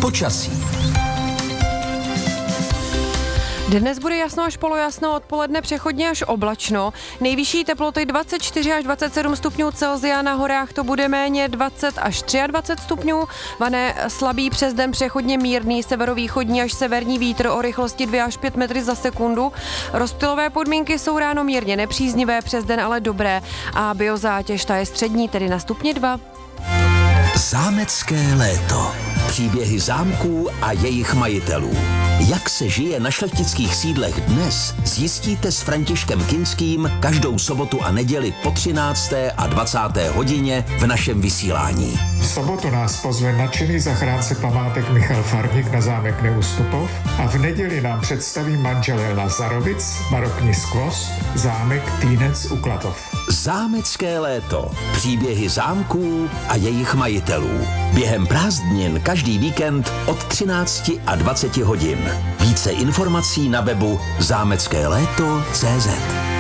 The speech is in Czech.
Počasí. Dnes bude jasno až polojasno, odpoledne přechodně až oblačno. Nejvyšší teploty 24 až 27 stupňů Celsia, na horách to bude méně 20 až 23 stupňů. Vane slabý přes den přechodně mírný severovýchodní až severní vítr o rychlosti 2 až 5 metrů za sekundu. Rozptylové podmínky jsou ráno mírně nepříznivé, přes den ale dobré a biozátěž ta je střední, tedy na stupni 2. Zámecké léto. Příběhy zámků a jejich majitelů. Jak se žije na šlechtických sídlech dnes, zjistíte s Františkem Kinským každou sobotu a neděli po 13. a 20. hodině v našem vysílání. V sobotu nás pozve nadšený zachránce památek Michal Farník na zámek Neustupov a v neděli nám představí manželé Lazarovic, barokní skvost, zámek Týnec u Klatov. Zámecké léto. Příběhy zámků a jejich majitelů. Během prázdnin každý víkend od 13 a 20 hodin. Více informací na webu zámeckéléto.cz.